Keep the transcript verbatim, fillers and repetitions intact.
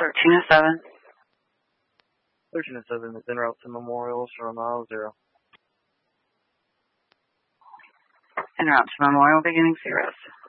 thirteen oh seven. thirteen oh seven is en route to Memorial for mile zero. En route to Memorial, beginning zeros.